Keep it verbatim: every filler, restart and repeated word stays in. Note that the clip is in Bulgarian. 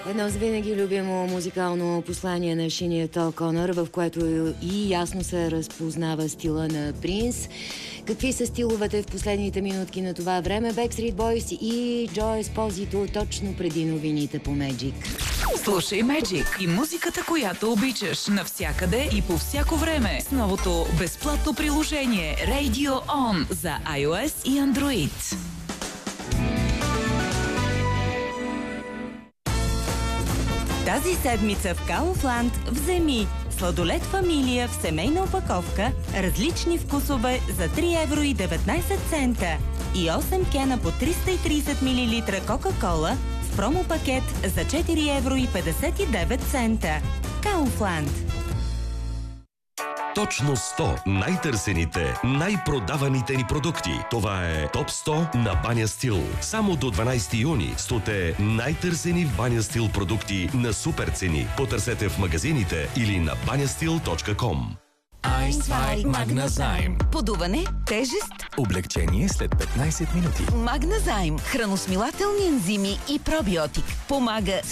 Едно завинаги любимо музикално послание на Sinéad O'Connor, в което и ясно се разпознава стила на Принс. Какви са стиловете в последните минутки на това време? Backstreet Boys и Joe Esposito точно преди новините по Magic. Слушай Magic и музиката, която обичаш, навсякъде и по всяко време с новото безплатно приложение Radio On за iOS и Android. Тази седмица в Kaufland вземи сладолед фамилия в семейна опаковка, различни вкусове за три евро и деветнайсет цента и осем кена по триста и трийсет милилитра Кока-кола в промо-пакет за четири евро и петдесет и девет цента. Kaufland. Точно сто най-търсените, най-продаваните ни продукти. Това е Топ сто на Баня Стил. Само до дванайсети юни стоте най-търсени в Баня Стил продукти на супер цени. Потърсете в магазините или на банястил точка ком. Айсвай Магназайм. Подуване, тежест, Облегчение след петнайсет минути. Магназайм, храносмилателни ензими и пробиотик. Помага